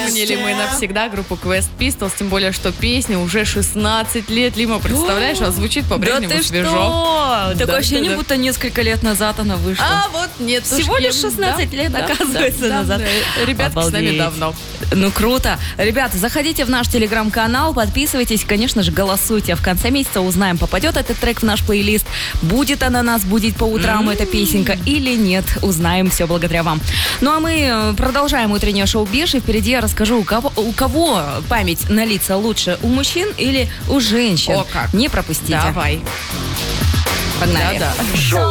Запомнили мы навсегда группу Quest Pistols, тем более, что песня уже 16 лет. Лима, представляешь, а звучит по-прежнему Да ты свежо. что? Такое Да, ощущение, будто несколько лет назад она вышла. А вот нет. Всего лишь 16 лет, оказывается, назад. Ребятки с нами Обалдеть. давно. Ну, круто. Ребята, заходите в наш телеграм-канал, подписывайтесь, конечно же, голосуйте. В конце месяца узнаем, попадет этот трек в наш плейлист, будет она нас будить по утрам, эта песенка, или нет. Узнаем все благодаря вам. Ну, а мы продолжаем утреннее шоу «Биш», и впереди я расскажу, у кого память на лица лучше, у мужчин или у женщин. О, как. Не пропустите. Давай. Погнали. Да-да. Шоу